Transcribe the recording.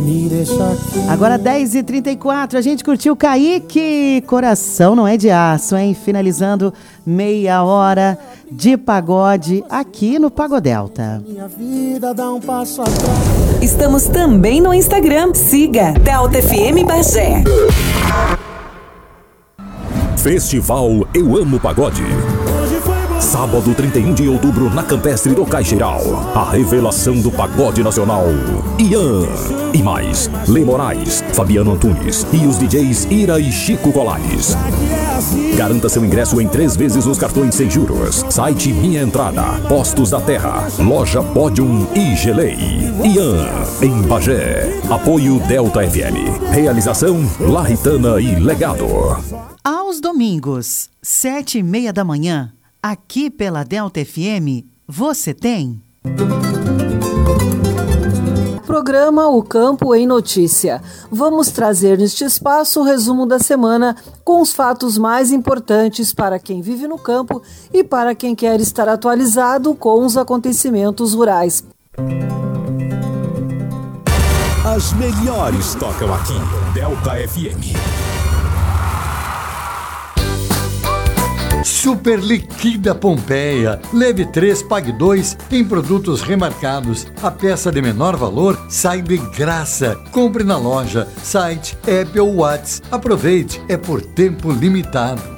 Agora 10h34, a gente curtiu Kaique, Coração Não É de Aço, hein? Finalizando meia hora de pagode aqui no Pagodelta. Estamos também no Instagram. Siga Delta FM Bagé. Festival Eu Amo Pagode. Sábado 31 de outubro na Campestre do Caixeiral. A revelação do pagode nacional. Ian. E mais, Lê Moraes, Fabiano Antunes e os DJs Ira e Chico Colares. Garanta seu ingresso em 3 vezes nos cartões sem juros. Site Minha Entrada, Postos da Terra, Loja Podium e Gelei. Ian, em Bagé. Apoio Delta FM. Realização Larritana e Legado. Aos domingos, 7h30 da manhã, aqui pela Delta FM, você tem... Programa O Campo em Notícia. Vamos trazer neste espaço o resumo da semana com os fatos mais importantes para quem vive no campo e para quem quer estar atualizado com os acontecimentos rurais. As melhores tocam aqui, Delta FM. Super Liquida Pompeia. Leve 3, pague 2 em produtos remarcados. A peça de menor valor sai de graça. Compre na loja, site, app ou WhatsApp. Aproveite, é por tempo limitado.